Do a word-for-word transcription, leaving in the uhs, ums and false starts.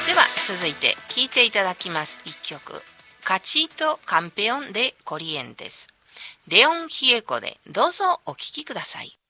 では続いて聴いていただきます一曲、カチート・カンペオン・デ・コリエンテス、レオン・ヒエコでどうぞお聴きください。